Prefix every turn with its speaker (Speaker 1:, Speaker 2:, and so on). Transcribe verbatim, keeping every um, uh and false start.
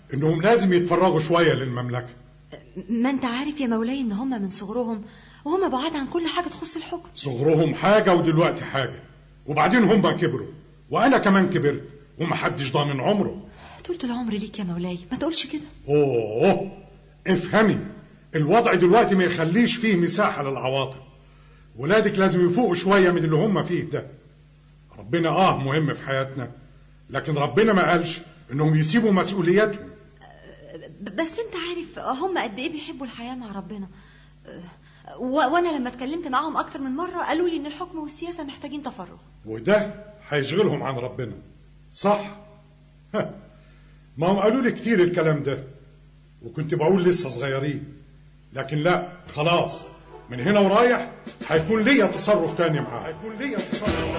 Speaker 1: انهم لازم يتفرغوا شويه للمملكه.
Speaker 2: ما انت عارف يا مولاي ان هم من صغرهم وهم بعاد عن كل حاجه تخص الحكم.
Speaker 1: صغرهم حاجه ودلوقتي حاجه، وبعدين هم كبروا وانا كمان كبرت ومحدش ضامن عمره.
Speaker 2: طولة العمر ليك يا مولاي، ما تقولش كده.
Speaker 1: اوه افهمي، الوضع دلوقتي ما يخليش فيه مساحه للعواطف. ولادك لازم يفوقوا شويه من اللي هم فيه ده. ربنا اه مهم في حياتنا، لكن ربنا ما قالش انهم يسيبوا مسؤولياتهم.
Speaker 2: بس انت عارف هم قد ايه بيحبوا الحياه مع ربنا. وانا لما اتكلمت معاهم اكتر من مره قالوا لي ان الحكم والسياسه محتاجين تفرغ،
Speaker 1: وده هيشغلهم عن ربنا. صح؟ ها. ما هم قالوا لي كتير الكلام ده، وكنت بقول لسه صغيرين، لكن لا خلاص من هنا ورايح هيكون ليا تصرف تاني معاه، هيكون ليا تصرف تاني.